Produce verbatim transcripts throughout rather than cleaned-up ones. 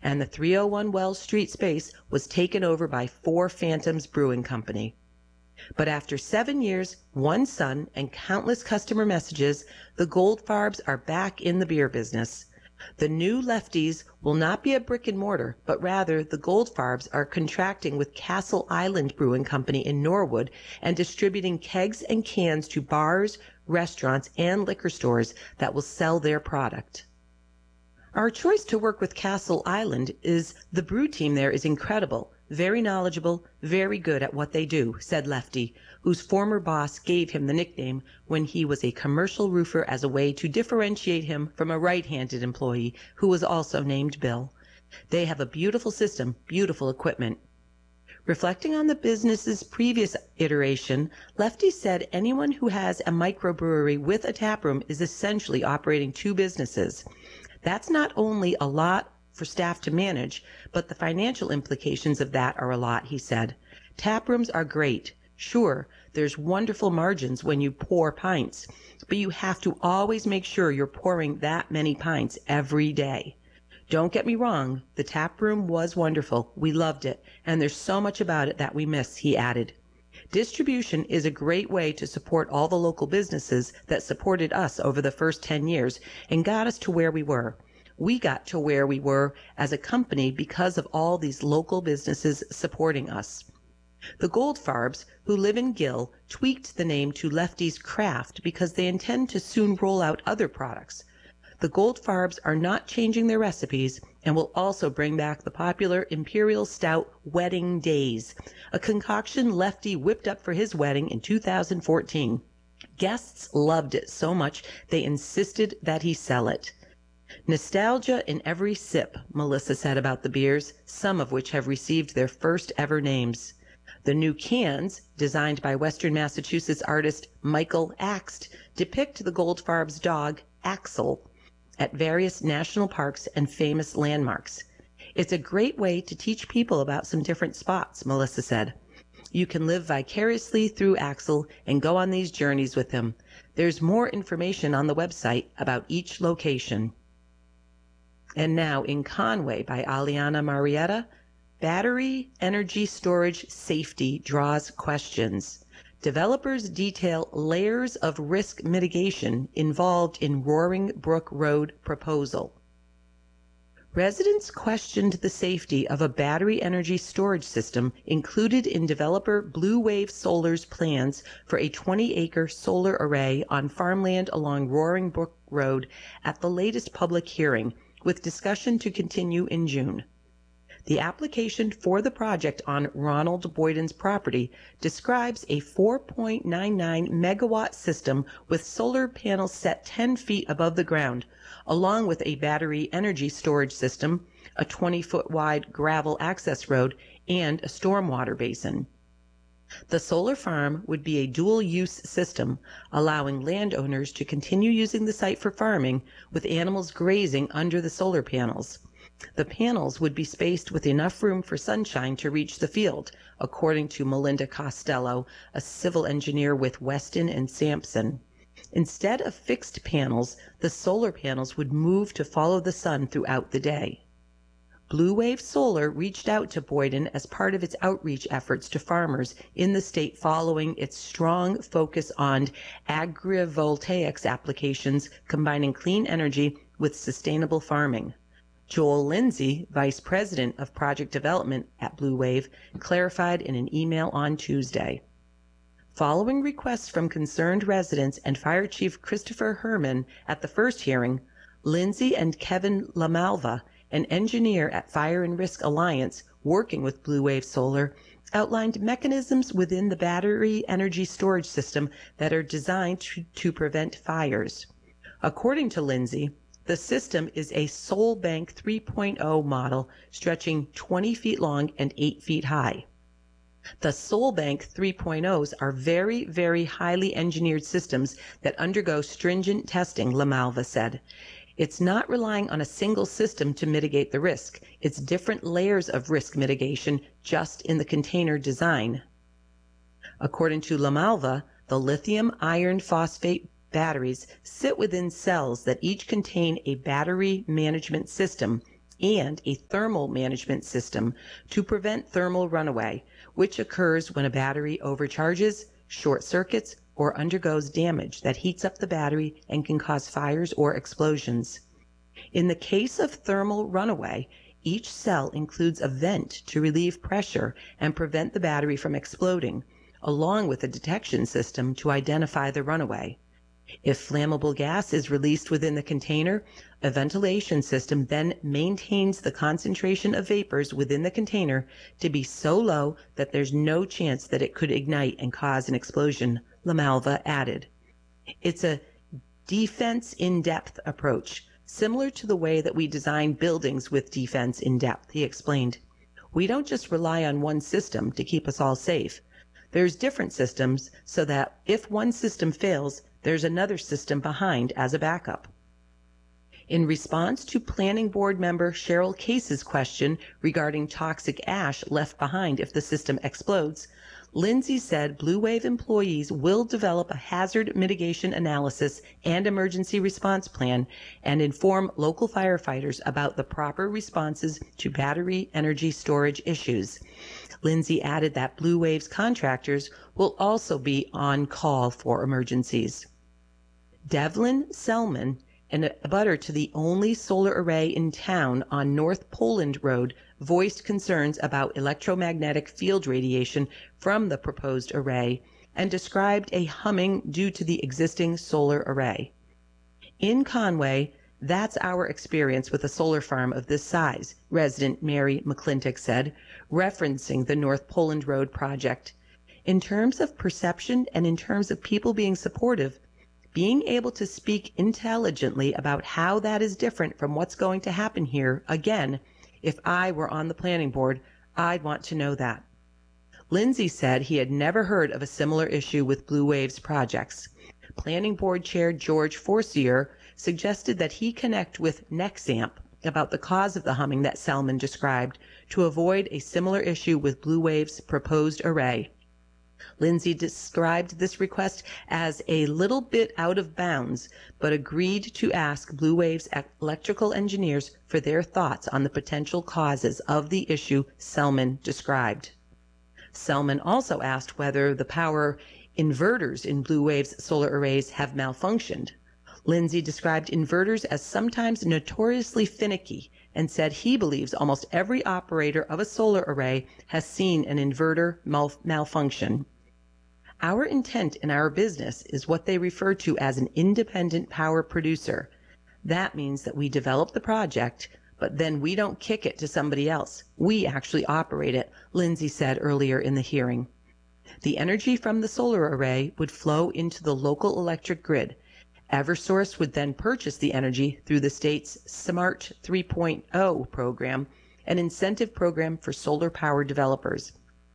and the three oh one Wells Street space was taken over by Four Phantoms Brewing Company. But after seven years, one son, and countless customer messages, the Goldfarbs are back in the beer business. The new Lefties will not be a brick and mortar, but rather the Goldfarbs are contracting with Castle Island Brewing Company in Norwood and distributing kegs and cans to bars, restaurants, and liquor stores that will sell their product. Our choice to work with Castle Island is the brew team there is incredible, very knowledgeable, very good at what they do, said Lefty, whose former boss gave him the nickname when he was a commercial roofer as a way to differentiate him from a right-handed employee who was also named Bill. They have a beautiful system, beautiful equipment. Reflecting on the business's previous iteration, Lefty said anyone who has a microbrewery with a taproom is essentially operating two businesses. That's not only a lot for staff to manage, but the financial implications of that are a lot, he said. Tap rooms are great. Sure, there's wonderful margins when you pour pints, but you have to always make sure you're pouring that many pints every day. Don't get me wrong, the tap room was wonderful. We loved it, and there's so much about it that we miss, he added. Distribution is a great way to support all the local businesses that supported us over the first ten years and got us to where we were. We got to where we were as a company because of all these local businesses supporting us. The Goldfarbs, who live in Gill, tweaked the name to Lefty's Craft because they intend to soon roll out other products. The Goldfarbs are not changing their recipes and will also bring back the popular Imperial Stout Wedding Days, a concoction Lefty whipped up for his wedding in two thousand fourteen. Guests loved it so much they insisted that he sell it. Nostalgia in every sip, Melissa said about the beers, some of which have received their first ever names. The new cans, designed by Western Massachusetts artist Michael Axt, depict the Goldfarbs' dog, Axel, at various national parks and famous landmarks. It's a great way to teach people about some different spots, Melissa said. You can live vicariously through Axel and go on these journeys with him. There's more information on the website about each location. And now in Conway by Aliana Marietta, battery energy storage safety draws questions. Developers detail layers of risk mitigation involved in Roaring Brook Road proposal. Residents questioned the safety of a battery energy storage system included in developer Blue Wave Solar's plans for a twenty acre solar array on farmland along Roaring Brook Road at the latest public hearing, with discussion to continue in June. The application for the project on Ronald Boyden's property describes a four point nine nine megawatt system with solar panels set ten feet above the ground, along with a battery energy storage system, a twenty foot wide gravel access road, and a stormwater basin. The solar farm would be a dual-use system, allowing landowners to continue using the site for farming, with animals grazing under the solar panels. The panels would be spaced with enough room for sunshine to reach the field, according to Melinda Costello, a civil engineer with Weston and Sampson. Instead of fixed panels, the solar panels would move to follow the sun throughout the day. Blue Wave Solar reached out to Boyden as part of its outreach efforts to farmers in the state following its strong focus on agrivoltaics applications combining clean energy with sustainable farming. Joel Lindsay, Vice President of Project Development at Blue Wave, clarified in an email on Tuesday. Following requests from concerned residents and Fire Chief Christopher Herman at the first hearing, Lindsay and Kevin LaMalva, an engineer at Fire and Risk Alliance working with Blue Wave Solar, outlined mechanisms within the battery energy storage system that are designed to, to prevent fires. According to Lindsay, the system is a SolBank three point oh model stretching twenty feet long and eight feet high. The SolBank three point ohs are very, very highly engineered systems that undergo stringent testing, LaMalva said. It's not relying on a single system to mitigate the risk. It's different layers of risk mitigation just in the container design. According to LaMalva, the lithium iron phosphate batteries sit within cells that each contain a battery management system, and a thermal management system to prevent thermal runaway, which occurs when a battery overcharges, short circuits, or undergoes damage that heats up the battery and can cause fires or explosions. In the case of thermal runaway, each cell includes a vent to relieve pressure and prevent the battery from exploding, along with a detection system to identify the runaway. If flammable gas is released within the container, a ventilation system then maintains the concentration of vapors within the container to be so low that there's no chance that it could ignite and cause an explosion, LaMalva added. It's a defense in-depth approach, similar to the way that we design buildings with defense in depth, he explained. We don't just rely on one system to keep us all safe. There's different systems so that if one system fails, there's another system behind as a backup. In response to Planning Board member Cheryl Case's question regarding toxic ash left behind if the system explodes, Lindsay said Blue Wave employees will develop a hazard mitigation analysis and emergency response plan and inform local firefighters about the proper responses to battery energy storage issues. Lindsay added that Blue Wave's contractors will also be on call for emergencies. Devlin Selman, an abutter to the only solar array in town on North Poland Road, voiced concerns about electromagnetic field radiation from the proposed array and described a humming due to the existing solar array. In Conway, that's our experience with a solar farm of this size, resident Mary McClintock said, referencing the North Poland Road project. In terms of perception and in terms of people being supportive, being able to speak intelligently about how that is different from what's going to happen here, again, if I were on the planning board, I'd want to know that. Lindsay said he had never heard of a similar issue with Blue Wave's projects. Planning Board Chair George Forcier suggested that he connect with Nexamp about the cause of the humming that Selman described to avoid a similar issue with Blue Wave's proposed array. Lindsay described this request as a little bit out of bounds, but agreed to ask Blue Wave's electrical engineers for their thoughts on the potential causes of the issue Selman described. Selman also asked whether the power inverters in Blue Wave's solar arrays have malfunctioned. Lindsay described inverters as sometimes notoriously finicky and said he believes almost every operator of a solar array has seen an inverter mal malfunction. Our intent in our business is what they refer to as an independent power producer. That means that we develop the project, but then we don't kick it to somebody else. We actually operate it, Lindsay said earlier in the hearing. The energy from the solar array would flow into the local electric grid. Eversource would then purchase the energy through the state's SMART three point oh program, an incentive program for solar power developers.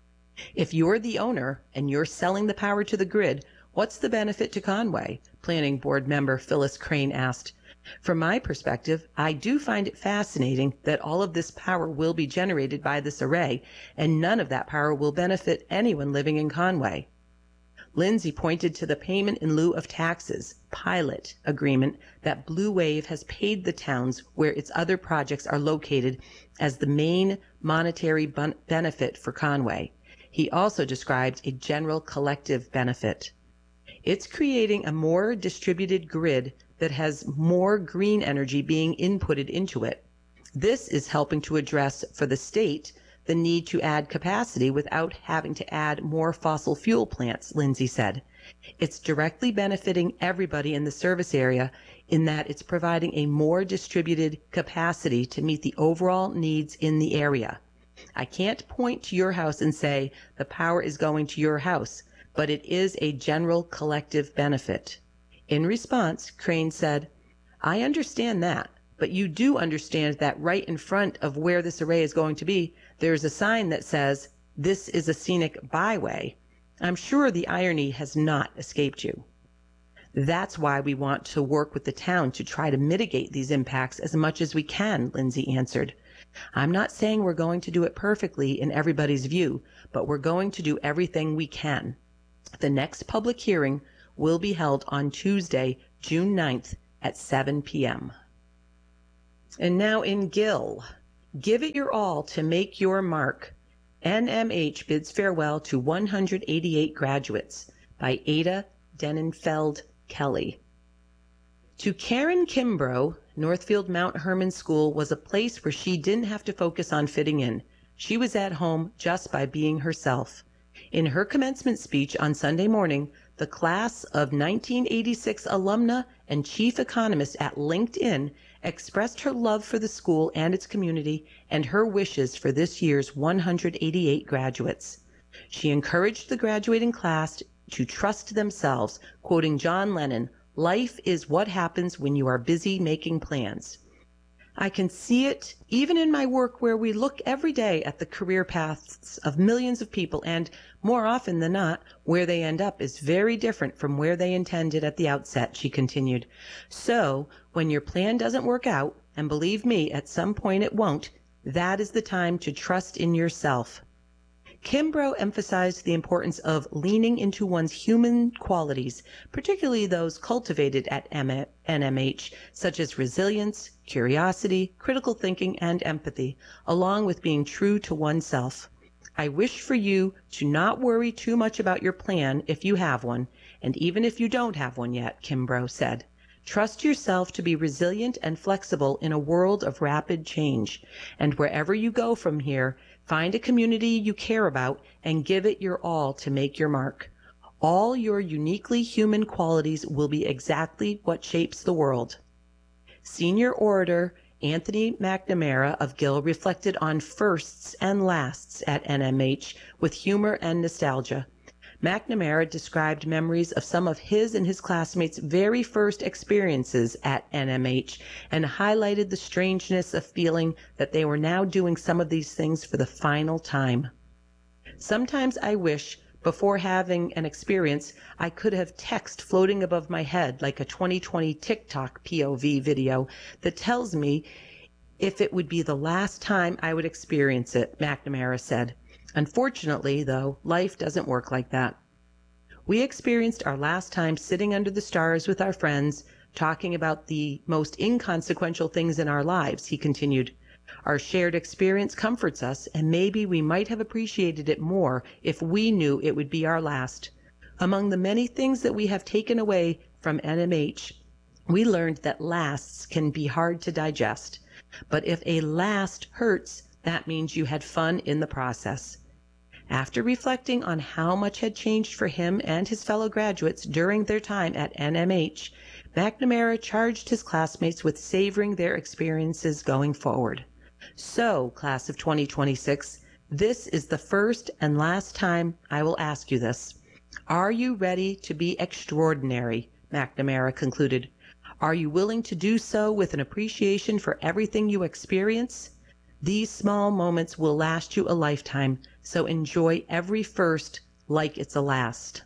If you're the owner and you're selling the power to the grid, what's the benefit to Conway? Planning Board member Phyllis Crane asked. From my perspective, I do find it fascinating that all of this power will be generated by this array, and none of that power will benefit anyone living in Conway. Lindsay pointed to the payment in lieu of taxes, pilot agreement that Blue Wave has paid the towns where its other projects are located as the main monetary benefit for Conway. He also described a general collective benefit. It's creating a more distributed grid that has more green energy being inputted into it. This is helping to address for the state the need to add capacity without having to add more fossil fuel plants, Lindsay said. It's directly benefiting everybody in the service area in that it's providing a more distributed capacity to meet the overall needs in the area. I can't point to your house and say the power is going to your house, but it is a general collective benefit. In response, Crane said, I understand that, but you do understand that right in front of where this array is going to be, there's a sign that says, this is a scenic byway. I'm sure the irony has not escaped you. That's why we want to work with the town to try to mitigate these impacts as much as we can, Lindsay answered. I'm not saying we're going to do it perfectly in everybody's view, but we're going to do everything we can. The next public hearing will be held on Tuesday, June ninth at seven p m And now in Gill, Give it your all to make your mark. N M H bids farewell to one hundred eighty-eight graduates by Ada Denenfeld Kelly. To Karen Kimbrough, Northfield Mount Hermon School was a place where she didn't have to focus on fitting in. She was at home just by being herself. In her commencement speech on Sunday morning, the class of nineteen eighty-six alumna and chief economist at LinkedIn expressed her love for the school and its community and her wishes for this year's one hundred eighty-eight graduates. She encouraged the graduating class to trust themselves, quoting John Lennon, "Life is what happens when you are busy making plans." I can see it even in my work where we look every day at the career paths of millions of people, and more often than not, where they end up is very different from where they intended at the outset, she continued. So, when your plan doesn't work out, and believe me, at some point it won't, that is the time to trust in yourself. Kimbrough emphasized the importance of leaning into one's human qualities, particularly those cultivated at N M H, such as resilience, curiosity, critical thinking, and empathy, along with being true to oneself. I wish for you to not worry too much about your plan if you have one, and even if you don't have one yet, Kimbrough said. Trust yourself to be resilient and flexible in a world of rapid change, and wherever you go from here, find a community you care about and give it your all to make your mark. All your uniquely human qualities will be exactly what shapes the world. Senior orator Anthony McNamara of Gill reflected on firsts and lasts at N M H with humor and nostalgia. McNamara described memories of some of his and his classmates' very first experiences at N M H and highlighted the strangeness of feeling that they were now doing some of these things for the final time. Sometimes I wish, before having an experience, I could have text floating above my head like a twenty twenty TikTok P O V video that tells me if it would be the last time I would experience it, McNamara said. Unfortunately, though, life doesn't work like that. We experienced our last time sitting under the stars with our friends, talking about the most inconsequential things in our lives, he continued. Our shared experience comforts us, and maybe we might have appreciated it more if we knew it would be our last. Among the many things that we have taken away from N M H, we learned that lasts can be hard to digest. But if a last hurts, that means you had fun in the process. After reflecting on how much had changed for him and his fellow graduates during their time at N M H, McNamara charged his classmates with savoring their experiences going forward. So, class of twenty twenty-six, this is the first and last time I will ask you this. Are you ready to be extraordinary? McNamara concluded. Are you willing to do so with an appreciation for everything you experience? These small moments will last you a lifetime, so enjoy every first like it's a last.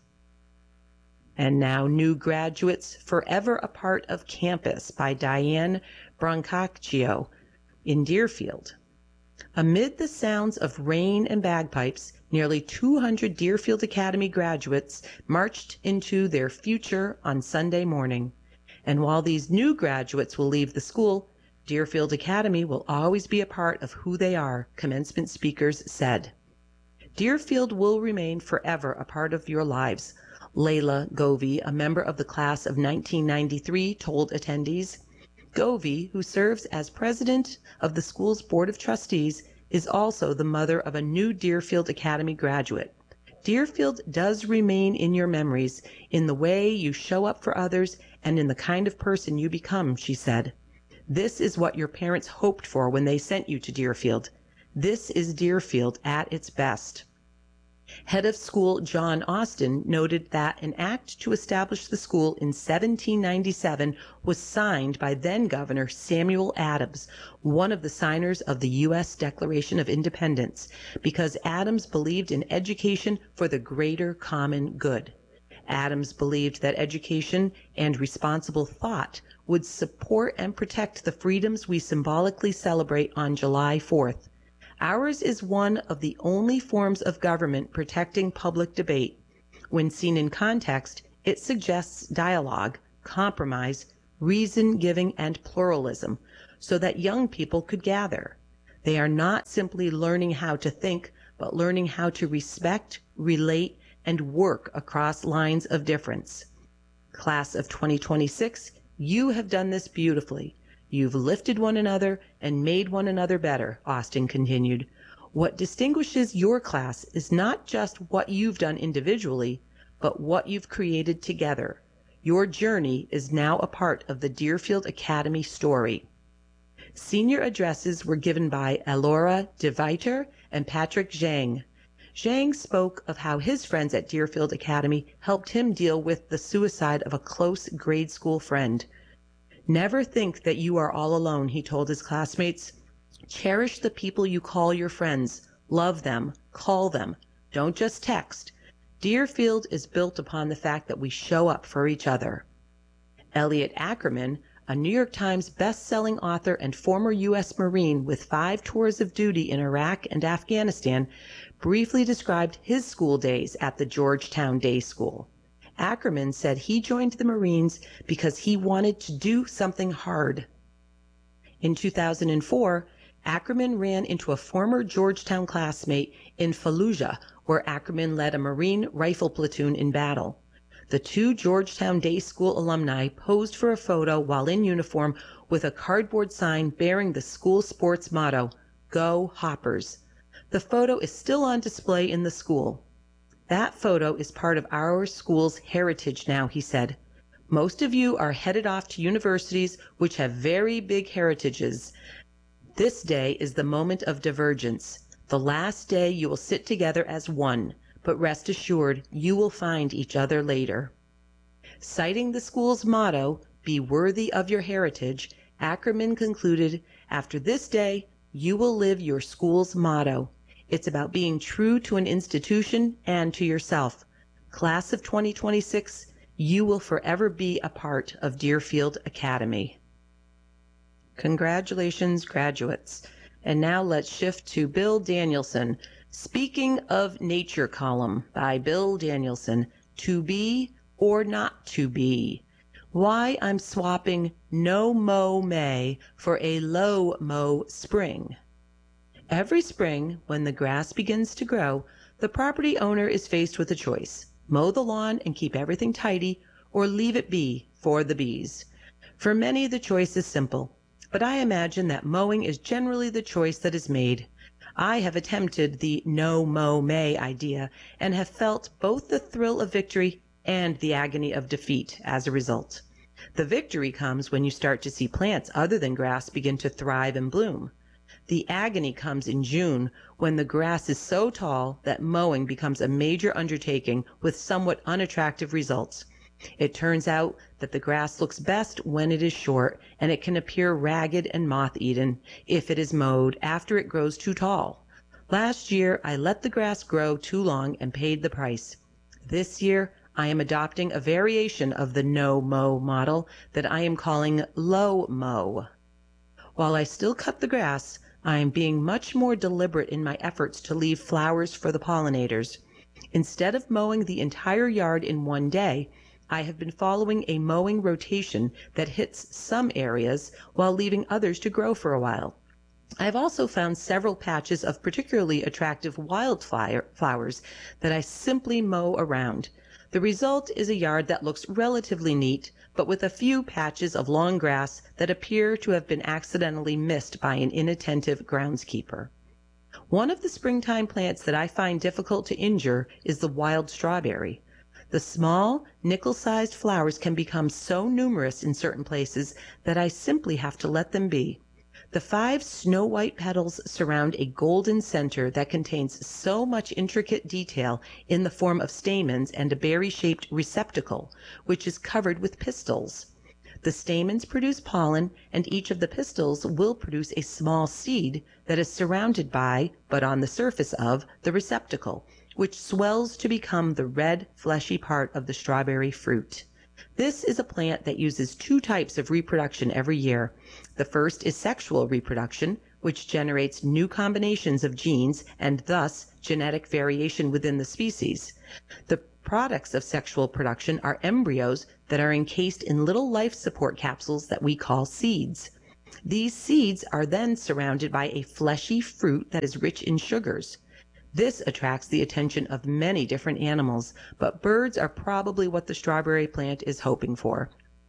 And now, New Graduates, Forever a Part of Campus by Diane Brancaccio in Deerfield. Amid the sounds of rain and bagpipes, nearly two hundred Deerfield Academy graduates marched into their future on Sunday morning. And while these new graduates will leave the school, Deerfield Academy will always be a part of who they are, commencement speakers said. Deerfield will remain forever a part of your lives, Layla Govey, a member of the class of nineteen ninety-three, told attendees. Govey, who serves as president of the school's board of trustees, is also the mother of a new Deerfield Academy graduate. Deerfield does remain in your memories, in the way you show up for others and in the kind of person you become, she said. This is what your parents hoped for when they sent you to Deerfield. This is Deerfield at its best. Head of school John Austin noted that an act to establish the school in seventeen ninety-seven was signed by then-Governor Samuel Adams, one of the signers of the U S Declaration of Independence, because Adams believed in education for the greater common good. Adams believed that education and responsible thought would support and protect the freedoms we symbolically celebrate on July fourth. Ours is one of the only forms of government protecting public debate. When seen in context, it suggests dialogue, compromise, reason-giving, and pluralism, so that young people could gather. They are not simply learning how to think, but learning how to respect, relate, and work across lines of difference. Class of twenty twenty-six, you have done this beautifully. You've lifted one another and made one another better, Austin continued. What distinguishes your class is not just what you've done individually, but what you've created together. Your journey is now a part of the Deerfield Academy story. Senior addresses were given by Elora DeViter and Patrick Zhang. Zhang spoke of how his friends at Deerfield Academy helped him deal with the suicide of a close grade school friend. Never think that you are all alone, he told his classmates. Cherish the people you call your friends. Love them. Call them. Don't just text. Deerfield is built upon the fact that we show up for each other. Elliot Ackerman, a New York Times best-selling author and former U S Marine with five tours of duty in Iraq and Afghanistan, briefly described his school days at the Georgetown Day School. Ackerman said he joined the Marines because he wanted to do something hard. In two thousand four, Ackerman ran into a former Georgetown classmate in Fallujah, where Ackerman led a Marine rifle platoon in battle. The two Georgetown Day School alumni posed for a photo while in uniform with a cardboard sign bearing the school sports motto, Go Hoppers. The photo is still on display in the school. That photo is part of our school's heritage now, he said. Most of you are headed off to universities which have very big heritages. This day is the moment of divergence. The last day you will sit together as one, but rest assured you will find each other later. Citing the school's motto, Be worthy of your heritage, Ackerman concluded, After this day, you will live your school's motto. It's about being true to an institution and to yourself. Class of twenty twenty-six, you will forever be a part of Deerfield Academy. Congratulations, graduates. And now let's shift to Bill Danielson. Speaking of Nature column by Bill Danielson, To Be or Not to Be. Why I'm swapping no mow May for a low mow spring. Every spring, when the grass begins to grow, the property owner is faced with a choice. Mow the lawn and keep everything tidy, or leave it be for the bees. For many, the choice is simple, but I imagine that mowing is generally the choice that is made. I have attempted the no mow May idea and have felt both the thrill of victory and the agony of defeat as a result. The victory comes when you start to see plants other than grass begin to thrive and bloom. The agony comes in June when the grass is so tall that mowing becomes a major undertaking with somewhat unattractive results. It turns out that the grass looks best when it is short, and it can appear ragged and moth-eaten if it is mowed after it grows too tall. Last year, I let the grass grow too long and paid the price. This year, I am adopting a variation of the no-mow model that I am calling low-mow. While I still cut the grass, I am being much more deliberate in my efforts to leave flowers for the pollinators. Instead of mowing the entire yard in one day, I have been following a mowing rotation that hits some areas while leaving others to grow for a while. I have also found several patches of particularly attractive wildflowers that I simply mow around. The result is a yard that looks relatively neat, but with a few patches of long grass that appear to have been accidentally missed by an inattentive groundskeeper. One of the springtime plants that I find difficult to injure is the wild strawberry. The small, nickel-sized flowers can become so numerous in certain places that I simply have to let them be. The five snow-white petals surround a golden center that contains so much intricate detail in the form of stamens and a berry-shaped receptacle, which is covered with pistils. The stamens produce pollen, and each of the pistils will produce a small seed that is surrounded by, but on the surface of, the receptacle, which swells to become the red, fleshy part of the strawberry fruit. This is a plant that uses two types of reproduction every year. The first is sexual reproduction, which generates new combinations of genes and thus genetic variation within the species. The products of sexual production are embryos that are encased in little life support capsules that we call seeds. These seeds are then surrounded by a fleshy fruit that is rich in sugars. This attracts the attention of many different animals, but birds are probably what the strawberry plant is hoping for.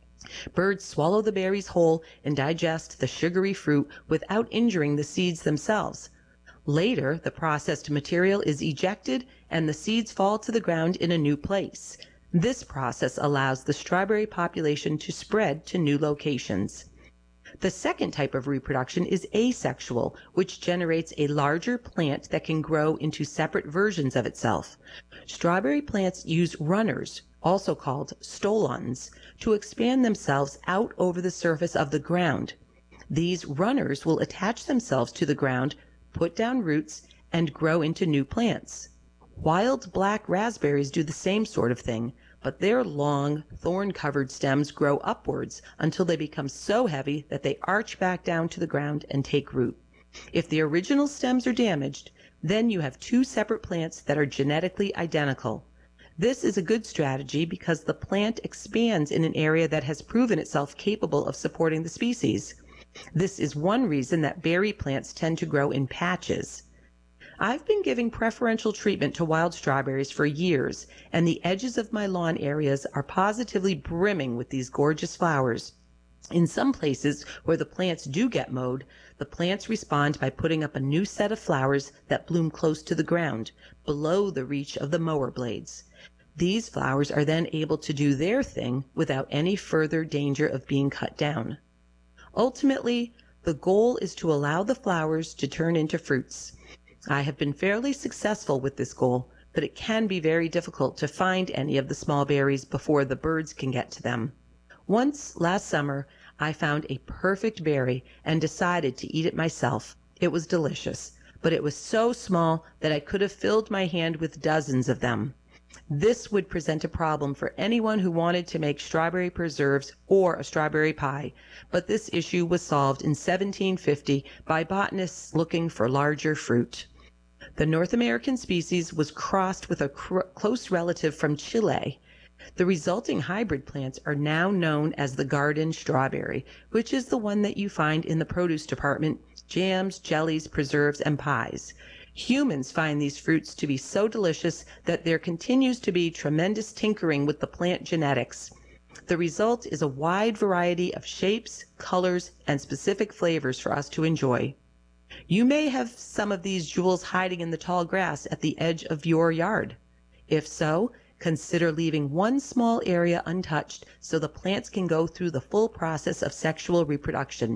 Birds swallow the berries whole and digest the sugary fruit without injuring the seeds themselves. Later, the processed material is ejected and the seeds fall to the ground in a new place. This process allows the strawberry population to spread to new locations. The second type of reproduction is asexual, which generates a larger plant that can grow into separate versions of itself. Strawberry plants use runners, also called stolons, to expand themselves out over the surface of the ground. These runners will attach themselves to the ground, put down roots, and grow into new plants. Wild black raspberries do the same sort of thing, but their long, thorn-covered stems grow upwards until they become so heavy that they arch back down to the ground and take root. If the original stems are damaged, then you have two separate plants that are genetically identical. This is a good strategy because the plant expands in an area that has proven itself capable of supporting the species. This is one reason that berry plants tend to grow in patches. I've been giving preferential treatment to wild strawberries for years, and the edges of my lawn areas are positively brimming with these gorgeous flowers. In some places where the plants do get mowed, the plants respond by putting up a new set of flowers that bloom close to the ground, below the reach of the mower blades. These flowers are then able to do their thing without any further danger of being cut down. Ultimately, the goal is to allow the flowers to turn into fruits. I have been fairly successful with this goal, but it can be very difficult to find any of the small berries before the birds can get to them. Once, last summer, I found a perfect berry and decided to eat it myself. It was delicious, but it was so small that I could have filled my hand with dozens of them. This would present a problem for anyone who wanted to make strawberry preserves or a strawberry pie, but this issue was solved in seventeen fifty by botanists looking for larger fruit. The North American species was crossed with a cr- close relative from Chile. The resulting hybrid plants are now known as the garden strawberry, which is the one that you find in the produce department, jams, jellies, preserves, and pies. Humans find these fruits to be so delicious that there continues to be tremendous tinkering with the plant genetics. The result is a wide variety of shapes, colors, and specific flavors for us to enjoy. You may have some of these jewels hiding in the tall grass at the edge of your yard. If so, consider leaving one small area untouched so the plants can go through the full process of sexual reproduction.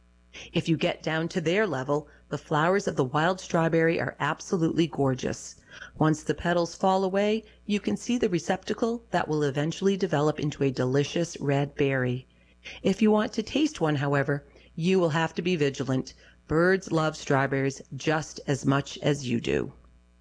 If you get down to their level, the flowers of the wild strawberry are absolutely gorgeous. Once the petals fall away, you can see the receptacle that will eventually develop into a delicious red berry. If you want to taste one, however, you will have to be vigilant. Birds love strawberries just as much as you do.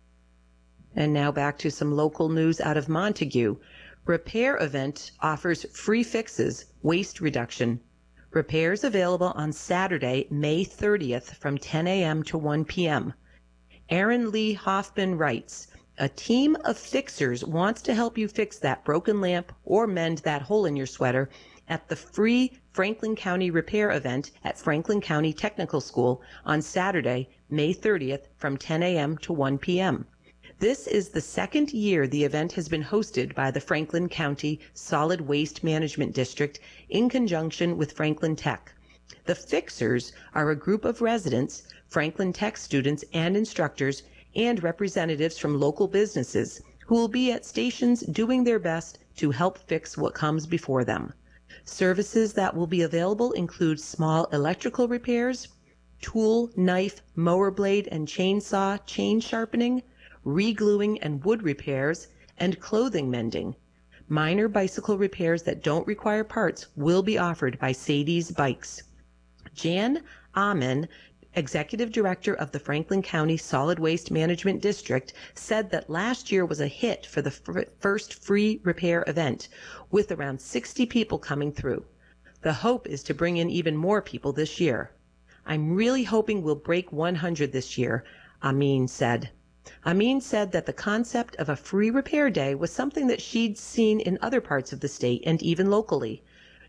And now back to some local news out of Montague. Repair Event offers free fixes, waste reduction. Repairs available on Saturday, May thirtieth from ten a.m. to one p.m. Aaron Lee Hoffman writes, "A team of fixers wants to help you fix that broken lamp or mend that hole in your sweater at the free Franklin County Repair Event at Franklin County Technical School on Saturday, May thirtieth from ten a.m. to one p.m. This is the second year the event has been hosted by the Franklin County Solid Waste Management District in conjunction with Franklin Tech. The Fixers are a group of residents, Franklin Tech students and instructors, and representatives from local businesses who will be at stations doing their best to help fix what comes before them. Services that will be available include small electrical repairs, tool, knife, mower blade, and chainsaw chain sharpening, re-gluing and wood repairs, and clothing mending. Minor bicycle repairs that don't require parts will be offered by Sadie's Bikes. Jan Amen, Executive Director of the Franklin County Solid Waste Management District, said that last year was a hit for the fr- first free repair event, with around sixty people coming through. The hope is to bring in even more people this year. "I'm really hoping we'll break one hundred this year," Amin said. Amin said that the concept of a free repair day was something that she'd seen in other parts of the state and even locally.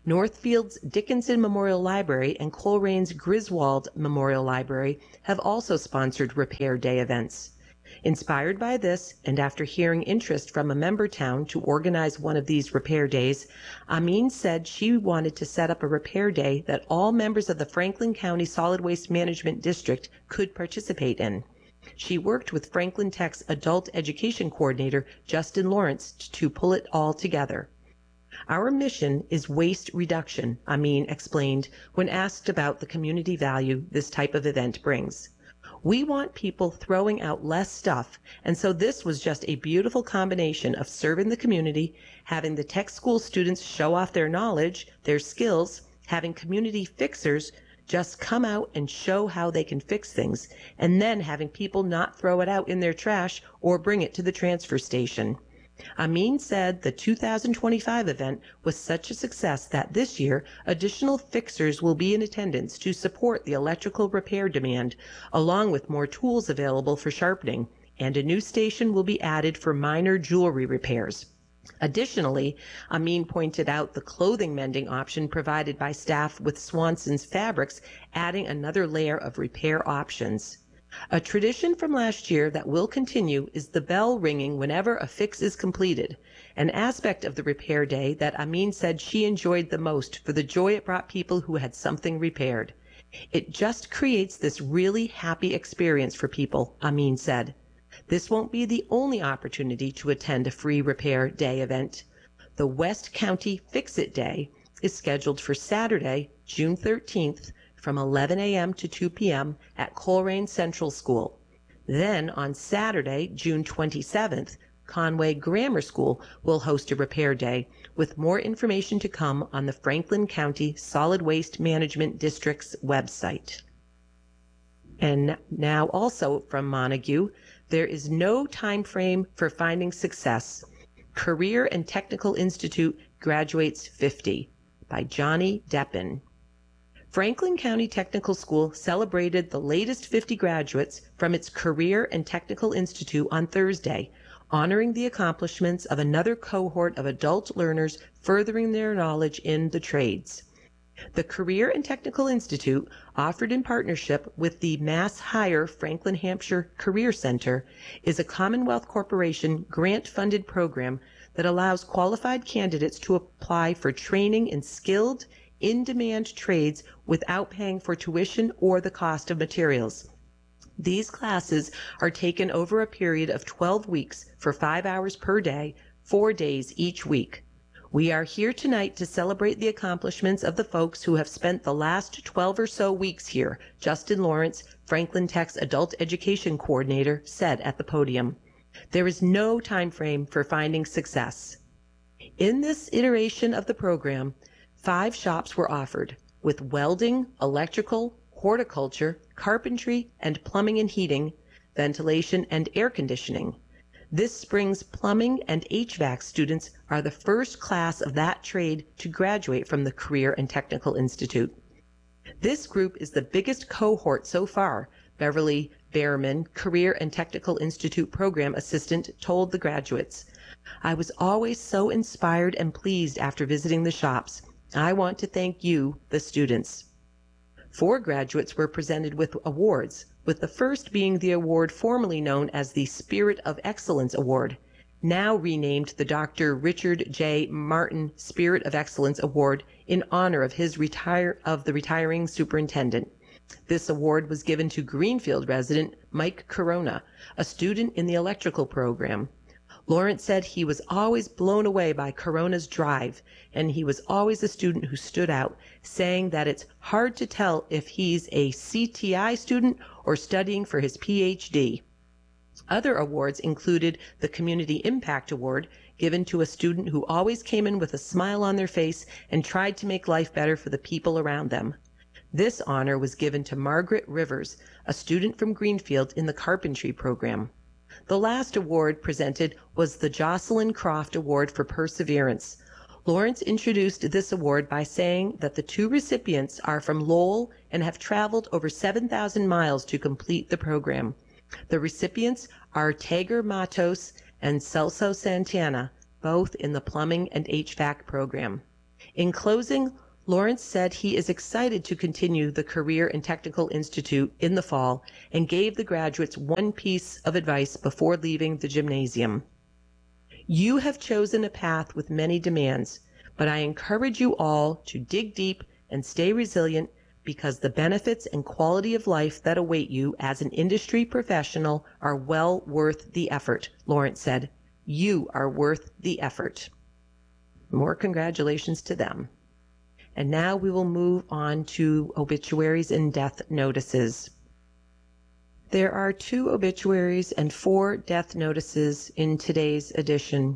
Northfield's Dickinson Memorial Library and Colerane's Griswold Memorial Library have also sponsored Repair Day events. Inspired by this, and after hearing interest from a member town to organize one of these repair days, Amin said she wanted to set up a repair day that all members of the Franklin County Solid Waste Management District could participate in. She worked with Franklin Tech's adult education coordinator, Justin Lawrence, to pull it all together. Our mission is waste reduction, Amin explained when asked about the community value this type of event brings. We want people throwing out less stuff, and so this was just a beautiful combination of serving the community, having the tech school students show off their knowledge, their skills, having community fixers just come out and show how they can fix things, and then having people not throw it out in their trash or bring it to the transfer station. Amin said the two thousand twenty-five event was such a success that this year additional fixers will be in attendance to support the electrical repair demand, along with more tools available for sharpening, and a new station will be added for minor jewelry repairs. Additionally, Amin pointed out the clothing mending option provided by staff with Swanson's Fabrics, adding another layer of repair options. A tradition from last year that will continue is the bell ringing whenever a fix is completed, an aspect of the repair day that Amin said she enjoyed the most for the joy it brought people who had something repaired. It just creates this really happy experience for people, Amin said. This won't be the only opportunity to attend a free repair day event. The West County Fix-It Day is scheduled for Saturday, June thirteenth, from eleven a m to two p m at Coleraine Central School. Then on Saturday, June twenty-seventh, Conway Grammar School will host a repair day, with more information to come on the Franklin County Solid Waste Management District's website. And now also from Montague, there is no time frame for finding success. Career and Technical Institute graduates fifty, by Johnny Deppen. Franklin County Technical School celebrated the latest fifty graduates from its Career and Technical Institute on Thursday, honoring the accomplishments of another cohort of adult learners furthering their knowledge in the trades. The Career and Technical Institute, offered in partnership with the Mass Hire Franklin Hampshire Career Center, is a Commonwealth Corporation grant-funded program that allows qualified candidates to apply for training in skilled, in-demand trades without paying for tuition or the cost of materials. These classes are taken over a period of twelve weeks for five hours per day, four days each week. We are here tonight to celebrate the accomplishments of the folks who have spent the last twelve or so weeks here, Justin Lawrence, Franklin Tech's Adult Education Coordinator, said at the podium. There is no time frame for finding success. In this iteration of the program, five shops were offered, with welding, electrical, horticulture, carpentry, and plumbing and heating, ventilation, and air conditioning. This spring's plumbing and H V A C students are the first class of that trade to graduate from the Career and Technical Institute. This group is the biggest cohort so far, Beverly Behrman, Career and Technical Institute Program Assistant, told the graduates. I was always so inspired and pleased after visiting the shops. I want to thank you, the students. Four graduates were presented with awards, with the first being the award formerly known as the Spirit of Excellence Award, now renamed the Doctor Richard J. Martin Spirit of Excellence Award in honor of his retire of the retiring superintendent. This award was given to Greenfield resident Mike Corona, a student in the electrical program. Lawrence said he was always blown away by Corona's drive, and he was always a student who stood out, saying that it's hard to tell if he's a C T I student or studying for his P H D. Other awards included the Community Impact Award, given to a student who always came in with a smile on their face and tried to make life better for the people around them. This honor was given to Margaret Rivers, a student from Greenfield in the carpentry program. The last award presented was the Jocelyn Croft Award for Perseverance. Lawrence introduced this award by saying that the two recipients are from Lowell and have traveled over seven thousand miles to complete the program. The recipients are Tager Matos and Celso Santana, both in the plumbing and H V A C program. In closing, Lawrence said he is excited to continue the Career and Technical Institute in the fall and gave the graduates one piece of advice before leaving the gymnasium. You have chosen a path with many demands, but I encourage you all to dig deep and stay resilient because the benefits and quality of life that await you as an industry professional are well worth the effort, Lawrence said. You are worth the effort. More congratulations to them. And now we will move on to obituaries and death notices. There are two obituaries and four death notices in today's edition.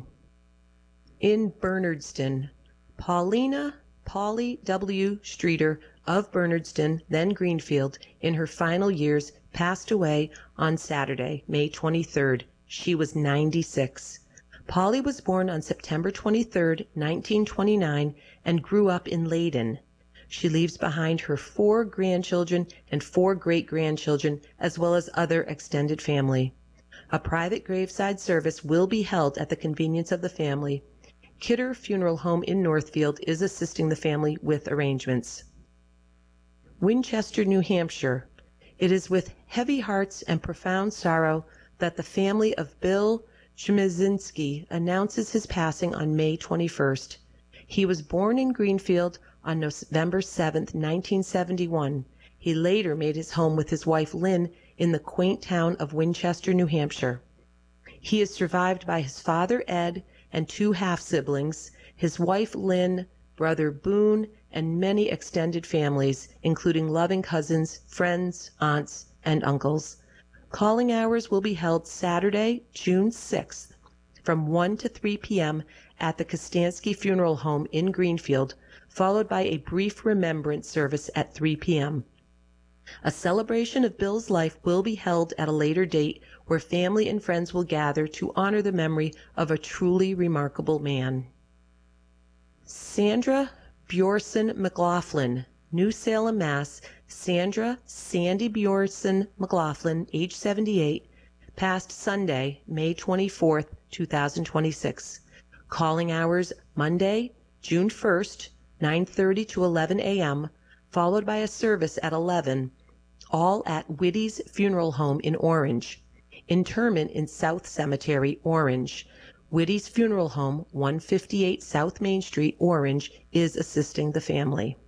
In Bernardston, Paulina Polly W. Streeter of Bernardston, then Greenfield, in her final years, passed away on Saturday, May twenty-third. She was ninety-six. Polly was born on September twenty-third, nineteen twenty-nine, and grew up in Leyden. She leaves behind her four grandchildren and four great-grandchildren, as well as other extended family. A private graveside service will be held at the convenience of the family. Kidder Funeral Home in Northfield is assisting the family with arrangements. Winchester, New Hampshire. It is with heavy hearts and profound sorrow that the family of Bill Chmiezinski announces his passing on May twenty-first. He was born in Greenfield on November seventh, nineteen seventy-one. He later made his home with his wife Lynn in the quaint town of Winchester, New Hampshire. He is survived by his father Ed and two half-siblings, his wife Lynn, brother Boone, and many extended families, including loving cousins, friends, aunts, and uncles. Calling hours will be held Saturday, June sixth, from one to three p m at the Kostansky Funeral Home in Greenfield, followed by a brief remembrance service at three p m A celebration of Bill's life will be held at a later date where family and friends will gather to honor the memory of a truly remarkable man. Sandra Bjorson McLaughlin, New Salem, Mass. Sandra Sandy Bjorson McLaughlin, age seventy-eight, passed Sunday, May twenty-fourth, two thousand twenty-six. Calling hours Monday, June first, nine thirty to eleven a m, followed by a service at eleven, all at Whitty's Funeral Home in Orange. Interment in South Cemetery, Orange. Whitty's Funeral Home, one fifty-eight South Main Street, Orange, is assisting the family.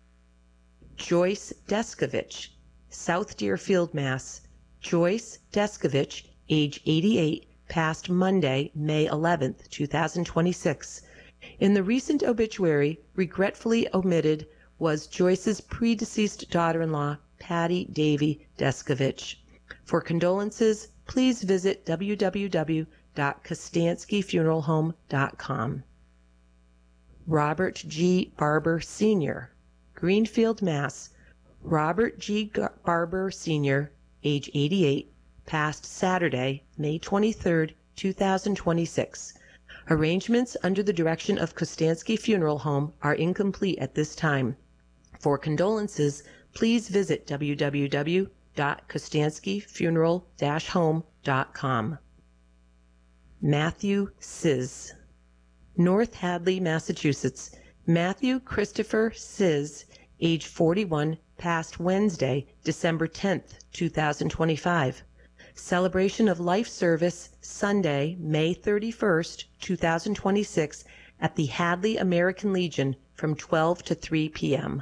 Joyce Deskovich, South Deerfield, Mass. Joyce Deskovich, age eighty-eight, passed Monday, May eleventh, two thousand twenty-six. In the recent obituary, regretfully omitted was Joyce's predeceased daughter-in-law, Patty Davy Deskovich. For condolences, please visit w w w dot kostansky funeral home dot com. Robert G. Barber, Senior, Greenfield, Mass. Robert G. Barber, Senior, age eighty-eight, passed Saturday, May twenty-third, two thousand twenty-six. Arrangements under the direction of Kostansky Funeral Home are incomplete at this time. For condolences, please visit w w w dot kostansky funeral dash home dot com. Matthew Sizz, North Hadley, Massachusetts. Matthew Christopher Sizz, age forty-one, passed Wednesday, December tenth, two thousand twenty-five. Celebration of life service Sunday, May thirty-first, two thousand twenty-six at the Hadley American Legion from twelve to three p m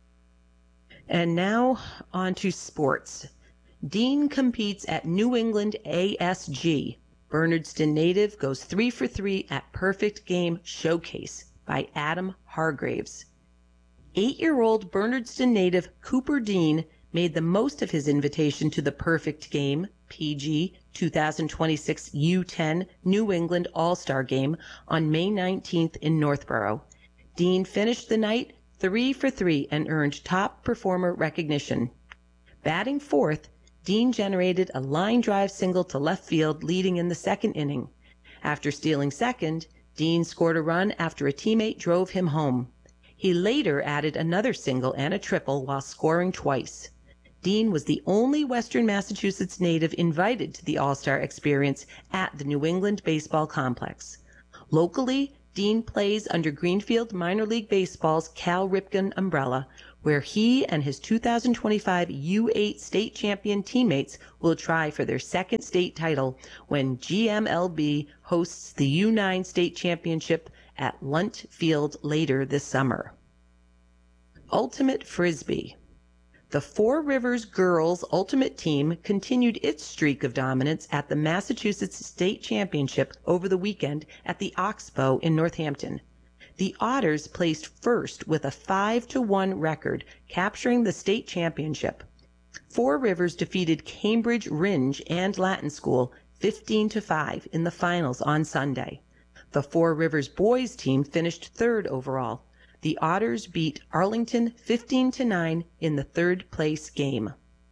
And now on to sports. Dean competes at New England A S G. Bernardston native goes three for three at Perfect Game Showcase by Adam Hargraves. Eight-year-old Bernardston native Cooper Dean made the most of his invitation to the Perfect Game P G twenty twenty-six U ten New England All-Star Game on May nineteenth in Northborough. Dean finished the night three for three and earned top performer recognition. Batting fourth, Dean generated a line drive single to left field leading in the second inning. After stealing second, Dean scored a run after a teammate drove him home. He later added another single and a triple while scoring twice. Dean was the only Western Massachusetts native invited to the All-Star experience at the New England Baseball Complex. Locally, Dean plays under Greenfield Minor League Baseball's Cal Ripken umbrella, where he and his two thousand twenty-five U eight state champion teammates will try for their second state title when G M L B hosts the U nine state championship at Lunt Field later this summer. Ultimate Frisbee. The Four Rivers girls ultimate team continued its streak of dominance at the Massachusetts State Championship over the weekend at the Oxbow in Northampton. The Otters placed first with a five to one record, capturing the state championship. Four Rivers defeated Cambridge Ringe and Latin School fifteen to five in the finals on Sunday. The Four Rivers boys team finished third overall. The Otters beat Arlington fifteen to nine in the third place game.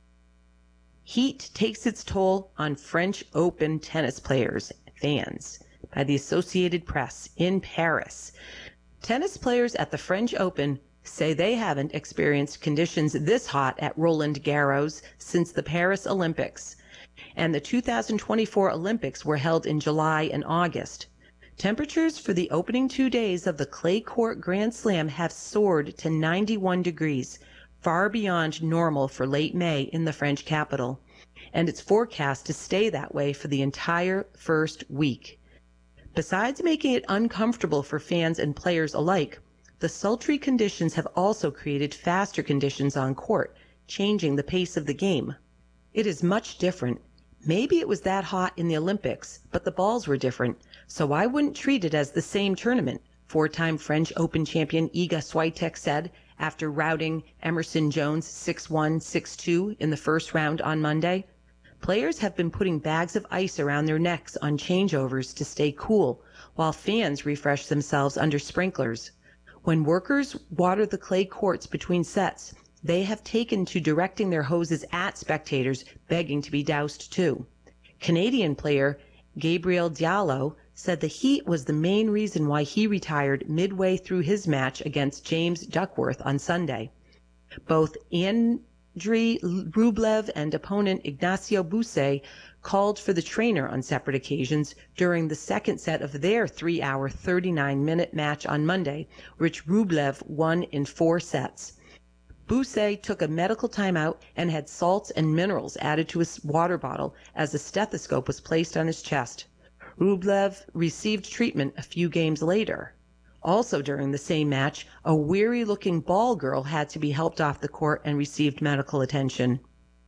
Heat takes its toll on French Open tennis players, fans, by the Associated Press in Paris. Tennis players at the French Open say they haven't experienced conditions this hot at Roland Garros since the Paris Olympics, and the two thousand twenty-four Olympics were held in July and August. Temperatures for the opening two days of the clay court Grand Slam have soared to ninety-one degrees, far beyond normal for late May in the French capital, and it's forecast to stay that way for the entire first week. Besides making it uncomfortable for fans and players alike, the sultry conditions have also created faster conditions on court, changing the pace of the game. It is much different. Maybe it was that hot in the Olympics, but the balls were different, so I wouldn't treat it as the same tournament, four-time French Open champion Iga Swiatek said after routing Emerson Jones six one, six two in the first round on Monday. Players have been putting bags of ice around their necks on changeovers to stay cool, while fans refresh themselves under sprinklers. When workers water the clay courts between sets, they have taken to directing their hoses at spectators begging to be doused too. Canadian player Gabriel Diallo said the heat was the main reason why he retired midway through his match against James Duckworth on Sunday. Both Andriy Rublev and opponent Ignacio Buse called for the trainer on separate occasions during the second set of their three-hour, thirty-nine minute match on Monday, which Rublev won in four sets. Buse took a medical timeout and had salts and minerals added to his water bottle as a stethoscope was placed on his chest. Rublev received treatment a few games later. Also during the same match, a weary-looking ball girl had to be helped off the court and received medical attention.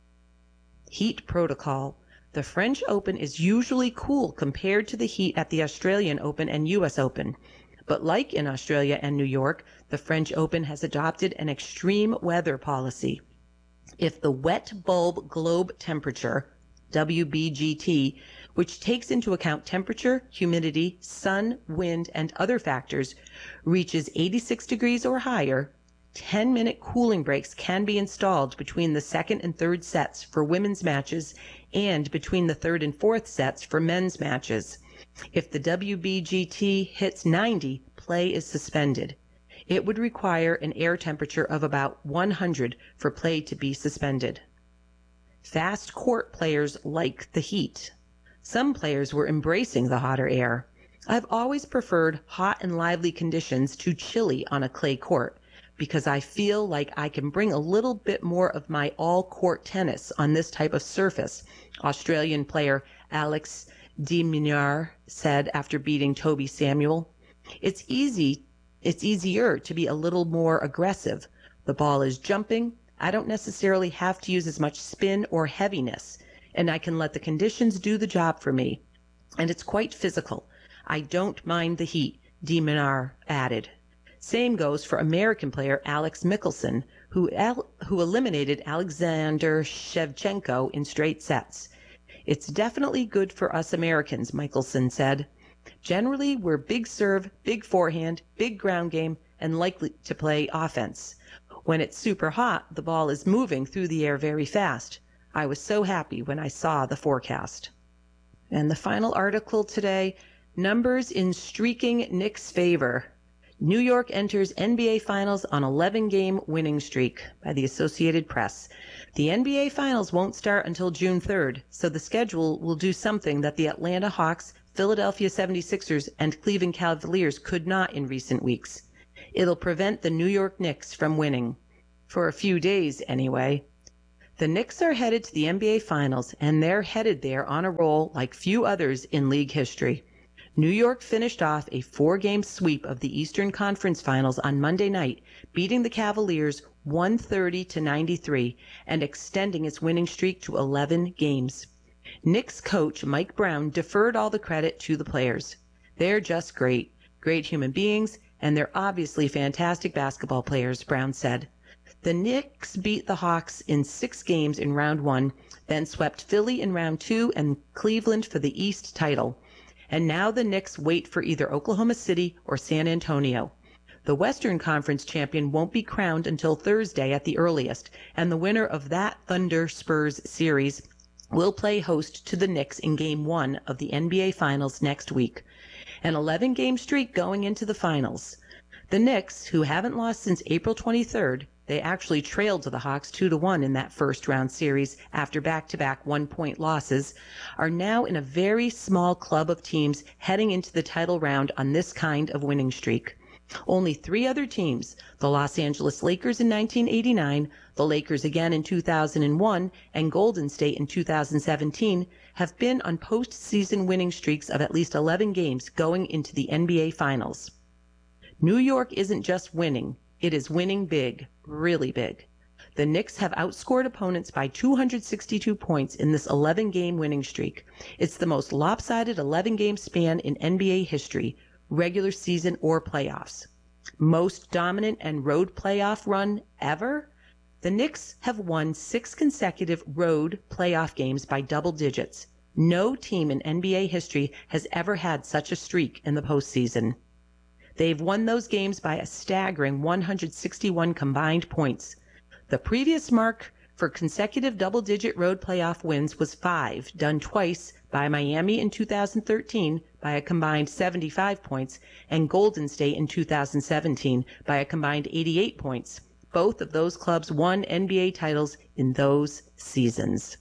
Heat protocol. The French Open is usually cool compared to the heat at the Australian Open and U S Open. But like in Australia and New York, the French Open has adopted an extreme weather policy. If the wet bulb globe temperature, W B G T, which takes into account temperature, humidity, sun, wind, and other factors, reaches eighty-six degrees or higher, ten-minute cooling breaks can be installed between the second and third sets for women's matches and between the third and fourth sets for men's matches. If the W B G T hits ninety, play is suspended. It would require an air temperature of about one hundred for play to be suspended. Fast court players like the heat. Some players were embracing the hotter air. I've always preferred hot and lively conditions to chilly on a clay court because I feel like I can bring a little bit more of my all-court tennis on this type of surface, Australian player Alex de Minaur said after beating Toby Samuel. It's easy, it's easier to be a little more aggressive. The ball is jumping. I don't necessarily have to use as much spin or heaviness, and I can let the conditions do the job for me. And it's quite physical. I don't mind the heat, de Minaur added. Same goes for American player Alex Michelson, who, el- who eliminated Alexander Shevchenko in straight sets. It's definitely good for us Americans, Michelson said. Generally, we're big serve, big forehand, big ground game, and likely to play offense. When it's super hot, the ball is moving through the air very fast. I was so happy when I saw the forecast. And the final article today, numbers in streaking Knicks' favor. New York enters N B A Finals on eleven-game winning streak by the Associated Press. The N B A Finals won't start until June third, so the schedule will do something that the Atlanta Hawks Philadelphia seventy-sixers and Cleveland Cavaliers could not in recent weeks. It'll prevent the New York Knicks from winning. For a few days, anyway. The Knicks are headed to the N B A Finals, and they're headed there on a roll like few others in league history. New York finished off a four-game sweep of the Eastern Conference Finals on Monday night, beating the Cavaliers one thirty to ninety-three and extending its winning streak to eleven games. Knicks coach Mike Brown deferred all the credit to the players. They're just great, great human beings, and they're obviously fantastic basketball players, Brown said. The Knicks beat the Hawks in six games in round one, then swept Philly in round two and Cleveland for the East title. And now the Knicks wait for either Oklahoma City or San Antonio. The Western Conference champion won't be crowned until Thursday at the earliest, and the winner of that Thunder-Spurs series will play host to the Knicks in Game one of the N B A Finals next week. An eleven-game streak going into the Finals. The Knicks, who haven't lost since April twenty-third, they actually trailed to the Hawks two to one in that first-round series after back-to-back one-point losses, are now in a very small club of teams heading into the title round on this kind of winning streak. Only three other teams, the Los Angeles Lakers in nineteen eighty-nine, the Lakers again in two thousand one, and Golden State in two thousand seventeen, have been on postseason winning streaks of at least eleven games going into the N B A Finals. New York isn't just winning, it is winning big, really big. The Knicks have outscored opponents by two hundred sixty-two points in this eleven-game winning streak. It's the most lopsided eleven-game span in N B A history, regular season or playoffs. Most dominant and road playoff run ever? The Knicks have won six consecutive road playoff games by double digits. No team in N B A history has ever had such a streak in the postseason. They've won those games by a staggering one hundred sixty-one combined points. The previous mark for consecutive double-digit road playoff wins was five, done twice by Miami in two thousand thirteen by a combined seventy-five points, and Golden State in two thousand seventeen by a combined eighty-eight points. Both of those clubs won N B A titles in those seasons.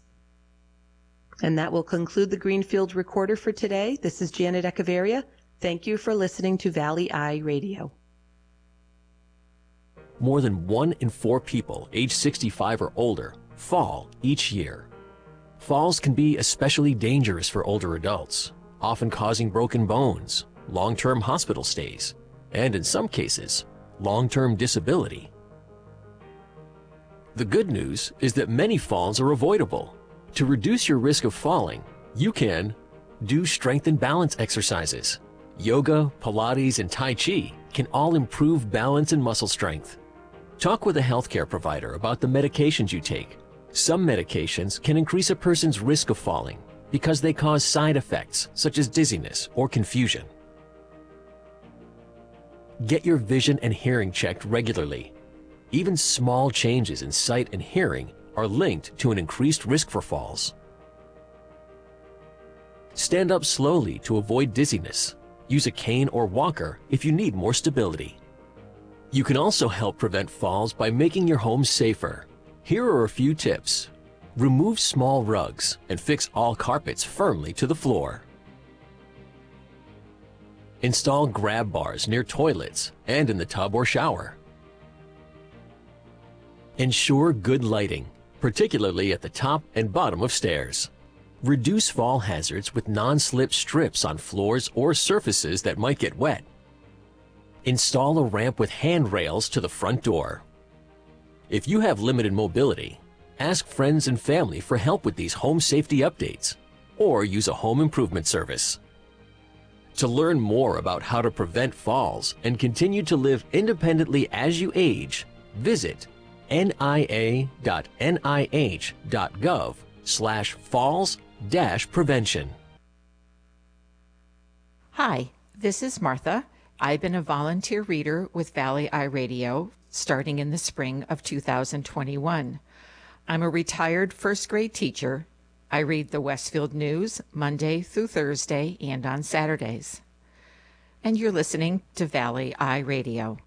And that will conclude the Greenfield Recorder for today. This is Janet Echeverria. Thank you for listening to Valley Eye Radio. More than one in four people age sixty-five or older fall each year. Falls can be especially dangerous for older adults, often causing broken bones, long-term hospital stays, and in some cases, long-term disability. The good news is that many falls are avoidable. To reduce your risk of falling, you can do strength and balance exercises. Yoga, Pilates, and Tai Chi can all improve balance and muscle strength. Talk with a healthcare provider about the medications you take. Some medications can increase a person's risk of falling because they cause side effects such as dizziness or confusion. Get your vision and hearing checked regularly. Even small changes in sight and hearing are linked to an increased risk for falls. Stand up slowly to avoid dizziness. Use a cane or walker if you need more stability. You can also help prevent falls by making your home safer. Here are a few tips. Remove small rugs and fix all carpets firmly to the floor. Install grab bars near toilets and in the tub or shower. Ensure good lighting, particularly at the top and bottom of stairs. Reduce fall hazards with non-slip strips on floors or surfaces that might get wet. Install a ramp with handrails to the front door. If you have limited mobility, ask friends and family for help with these home safety updates, or use a home improvement service. To learn more about how to prevent falls and continue to live independently as you age, visit N I A dot N I H dot gov slash falls dash prevention. Hi, this is Martha. I've been a volunteer reader with Valley Eye Radio starting in the spring of two thousand twenty-one. I'm a retired first grade teacher. I read the Westfield News Monday through Thursday and on Saturdays. And you're listening to Valley Eye Radio.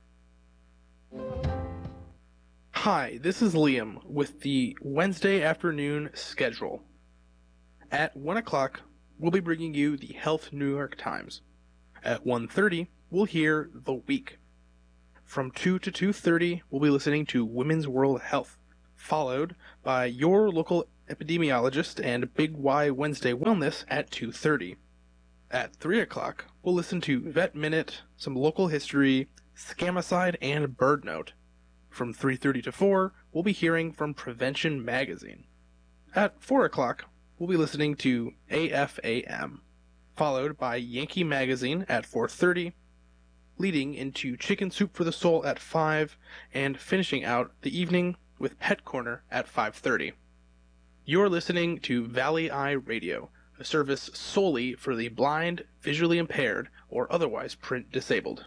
Hi, this is Liam with the Wednesday afternoon schedule. At one o'clock, we'll be bringing you the Health New York Times. At one thirty, we'll hear The Week. From two to two thirty, we'll be listening to Women's World Health, followed by your local epidemiologist and Big Y Wednesday Wellness at two thirty. At three o'clock, we'll listen to Vet Minute, some local history, Scamicide, and Bird Note. From three thirty to four, we'll be hearing from Prevention Magazine. At four o'clock, we'll be listening to A F A M, followed by Yankee Magazine at four thirty, leading into Chicken Soup for the Soul at five, and finishing out the evening with Pet Corner at five thirty. You're listening to Valley Eye Radio, a service solely for the blind, visually impaired, or otherwise print disabled.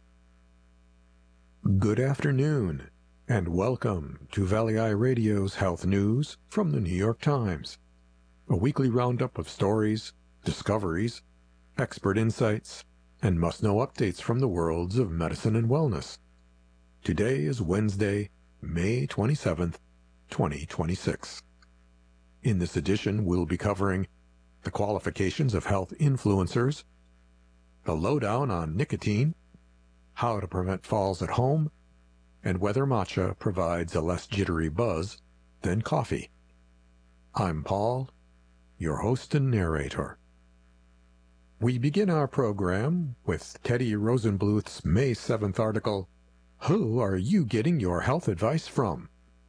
Good afternoon, and welcome to Valley Eye Radio's Health News from the New York Times, a weekly roundup of stories, discoveries, expert insights, and must-know updates from the worlds of medicine and wellness. Today is Wednesday, May twenty-seventh, twenty twenty-six. In this edition, we'll be covering the qualifications of health influencers, the lowdown on nicotine, how to prevent falls at home, and whether matcha provides a less jittery buzz than coffee. I'm Paul, your host and narrator. We begin our program with Teddy Rosenbluth's May seventh article, Who Are You Getting Your Health Advice From?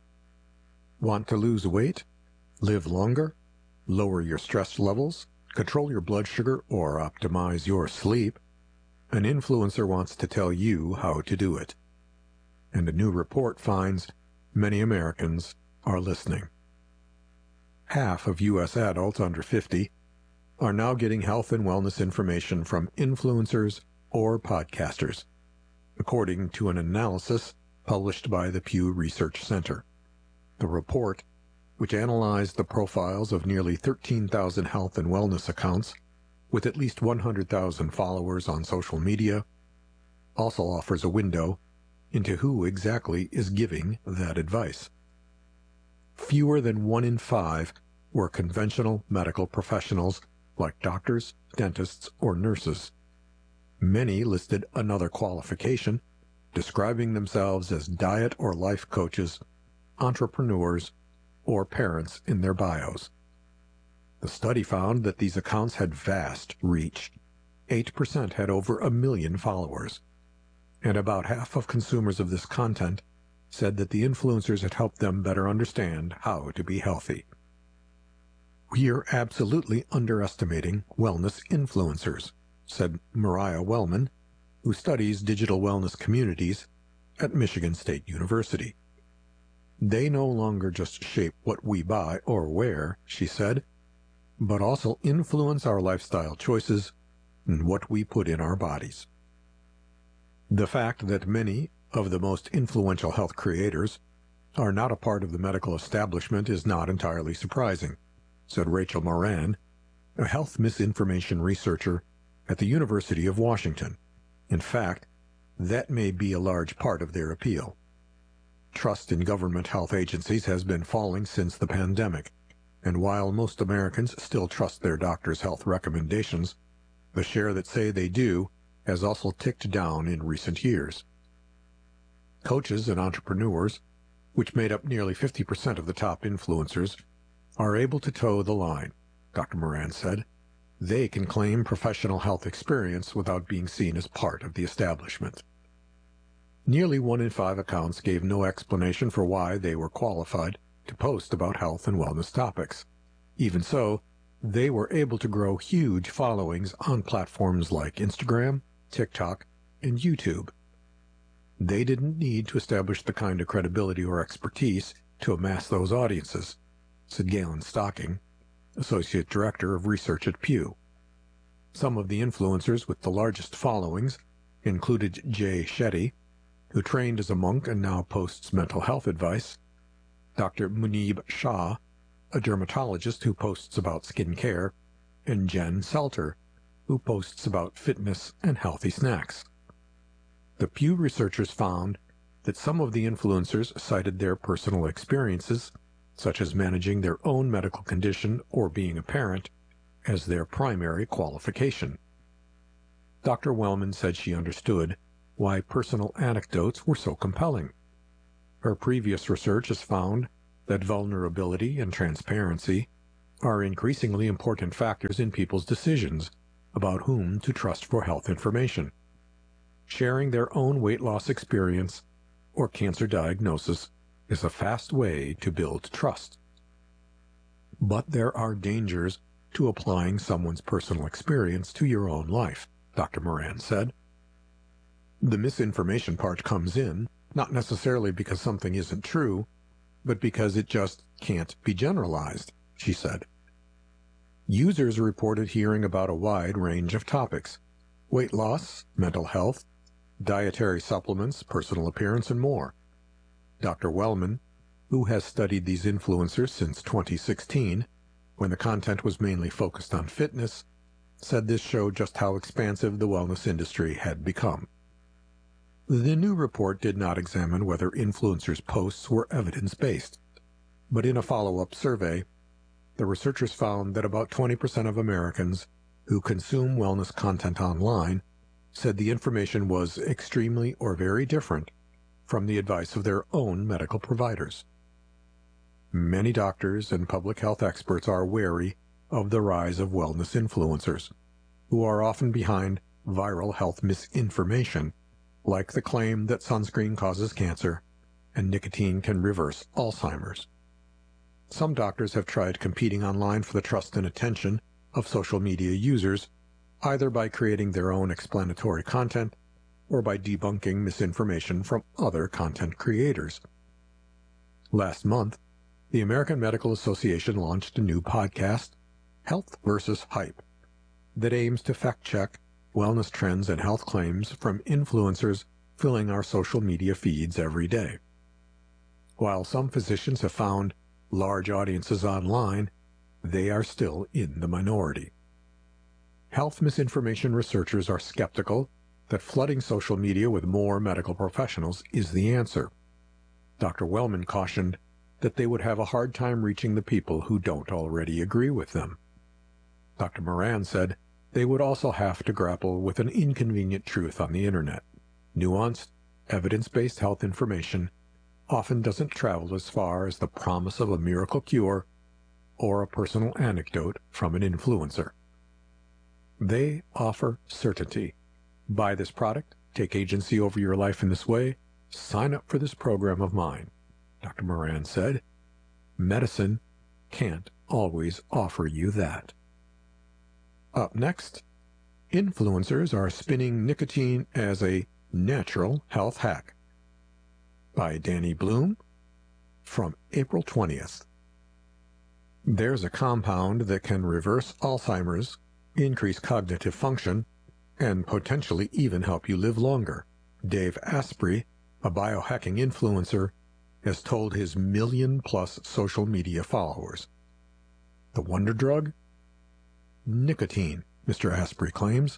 Want to lose weight, live longer, lower your stress levels, control your blood sugar, or optimize your sleep? An influencer wants to tell you how to do it. And a new report finds many Americans are listening. Half of U S adults under fifty are now getting health and wellness information from influencers or podcasters, according to an analysis published by the Pew Research Center. The report, which analyzed the profiles of nearly thirteen thousand health and wellness accounts with at least one hundred thousand followers on social media, also offers a window into who exactly is giving that advice. Fewer than one in five were conventional medical professionals like doctors, dentists, or nurses. Many listed another qualification, describing themselves as diet or life coaches, entrepreneurs, or parents in their bios. The study found that these accounts had vast reach. eight percent had over a million followers. And about half of consumers of this content said that the influencers had helped them better understand how to be healthy. We are absolutely underestimating wellness influencers, said Mariah Wellman, who studies digital wellness communities at Michigan State University. They no longer just shape what we buy or wear, she said, but also influence our lifestyle choices and what we put in our bodies. The fact that many of the most influential health creators are not a part of the medical establishment is not entirely surprising, said Rachel Moran, a health misinformation researcher at the University of Washington. In fact, that may be a large part of their appeal. Trust in government health agencies has been falling since the pandemic, and while most Americans still trust their doctor's health recommendations, the share that say they do has also ticked down in recent years. Coaches and entrepreneurs, which made up nearly fifty percent of the top influencers, are able to toe the line, Doctor Moran said. They can claim professional health experience without being seen as part of the establishment. Nearly one in five accounts gave no explanation for why they were qualified to post about health and wellness topics. Even so, they were able to grow huge followings on platforms like Instagram, TikTok, and YouTube. They didn't need to establish the kind of credibility or expertise to amass those audiences, said Galen Stocking, Associate Director of Research at Pew. Some of the influencers with the largest followings included Jay Shetty, who trained as a monk and now posts mental health advice, Doctor Munib Shah, a dermatologist who posts about skin care, and Jen Selter, who posts about fitness and healthy snacks. The Pew researchers found that some of the influencers cited their personal experiences, such as managing their own medical condition or being a parent, as their primary qualification. Doctor Wellman said she understood why personal anecdotes were so compelling. Her previous research has found that vulnerability and transparency are increasingly important factors in people's decisions about whom to trust for health information. Sharing their own weight loss experience or cancer diagnosis is a fast way to build trust. But there are dangers to applying someone's personal experience to your own life, Doctor Moran said. The misinformation part comes in, not necessarily because something isn't true, but because it just can't be generalized, she said. Users reported hearing about a wide range of topics: weight loss, mental health, dietary supplements, personal appearance, and more. Doctor Wellman, who has studied these influencers since twenty sixteen, when the content was mainly focused on fitness, said this showed just how expansive the wellness industry had become. The new report did not examine whether influencers' posts were evidence-based, but in a follow-up survey, the researchers found that about twenty percent of Americans who consume wellness content online said the information was extremely or very different from the advice of their own medical providers. Many doctors and public health experts are wary of the rise of wellness influencers, who are often behind viral health misinformation, like the claim that sunscreen causes cancer and nicotine can reverse Alzheimer's. Some doctors have tried competing online for the trust and attention of social media users, either by creating their own explanatory content or by debunking misinformation from other content creators. Last month, the American Medical Association launched a new podcast, Health versus Hype, that aims to fact-check wellness trends and health claims from influencers filling our social media feeds every day. While some physicians have found large audiences online, they are still in the minority. Health misinformation researchers are skeptical that flooding social media with more medical professionals is the answer. Doctor Wellman cautioned that they would have a hard time reaching the people who don't already agree with them. Doctor Moran said they would also have to grapple with an inconvenient truth on the internet. Nuanced, evidence-based health information often doesn't travel as far as the promise of a miracle cure or a personal anecdote from an influencer. They offer certainty. Buy this product, take agency over your life in this way, sign up for this program of mine, Doctor Moran said. Medicine can't always offer you that. Up next, influencers are spinning nicotine as a natural health hack, by Danny Bloom, from April twentieth. There's a compound that can reverse Alzheimer's, increase cognitive function, and potentially even help you live longer, Dave Asprey, a biohacking influencer, has told his million-plus social media followers. The wonder drug? Nicotine, Mister Asprey claims.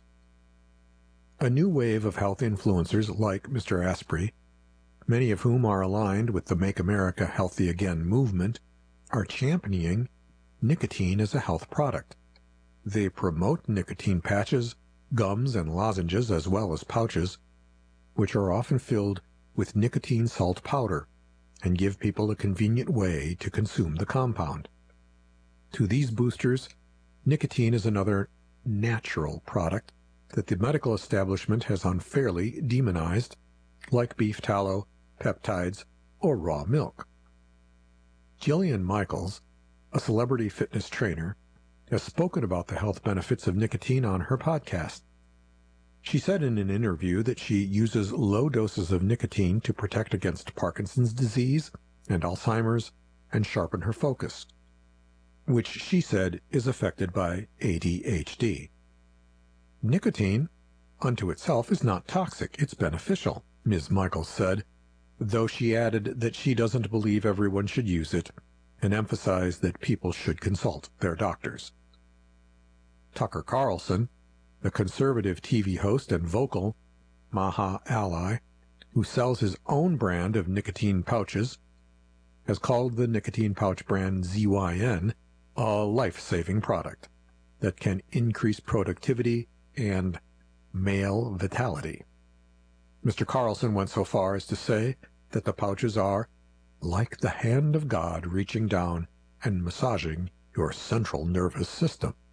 A new wave of health influencers like Mister Asprey, many of whom are aligned with the Make America Healthy Again movement, are championing nicotine as a health product. They promote nicotine patches, gums, and lozenges as well as pouches, which are often filled with nicotine salt powder and give people a convenient way to consume the compound. To these boosters, nicotine is another natural product that the medical establishment has unfairly demonized, like beef tallow, peptides, or raw milk. Jillian Michaels, a celebrity fitness trainer, has spoken about the health benefits of nicotine on her podcast. She said in an interview that she uses low doses of nicotine to protect against Parkinson's disease and Alzheimer's and sharpen her focus, which she said is affected by A D H D. Nicotine, unto itself, is not toxic, it's beneficial, Miz Michaels said, though she added that she doesn't believe everyone should use it and emphasized that people should consult their doctors. Tucker Carlson, the conservative T V host and vocal Maha ally, who sells his own brand of nicotine pouches, has called the nicotine pouch brand Z Y N a life-saving product. that can increase productivity and male vitality. Mister Carlson went so far as to say that the pouches are like the hand of God reaching down and massaging your central nervous system.